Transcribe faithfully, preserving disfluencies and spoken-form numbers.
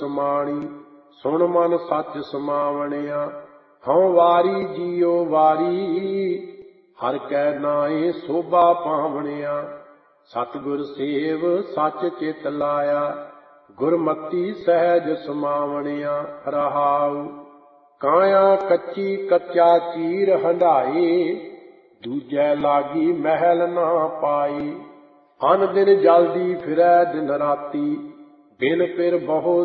ਸਮਾਣੀ, ਸੁਣ ਮਨ ਸੱਚ ਸਮਾਵਣਿਆ। ਹਉ ਵਾਰੀ ਜੀਉ ਵਾਰੀ, ਹਰਿ ਕੈ ਨਾਏ ਸੋਭਾ ਪਾਵਣਿਆ। ਸਤਿਗੁਰ ਸੇਵ ਸੱਚ ਚਿਤ ਲਾਇਆ, ਗੁਰਮਤੀ ਸਹਿਜ ਸਮਾਵਣਿਆ। ਰਹਾਉ ਕਾਇਆ ਕੱਚੀ ਕੱਚਾ ਚੀਰ ਹੰਢਾਏ, ਦੂਜੈ ਲਾਗੀ ਮਹਿਲ ਨਾ ਪਾਈ। ਅਨ ਦਿਨ ਜਲਦੀ ਫਿਰੈ ਦਿਨ ਰਾਤੀ, ਬਿਨ ਪਿਰ ਬਹੁ